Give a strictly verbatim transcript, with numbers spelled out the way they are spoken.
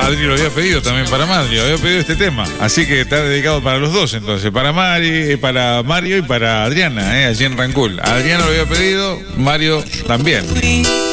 Adri lo había pedido también para Mario, había pedido este tema. Así que está dedicado para los dos entonces, para Mari, para Mario y para Adriana, eh, allí en Rancul. Adriana lo había pedido, Mario también.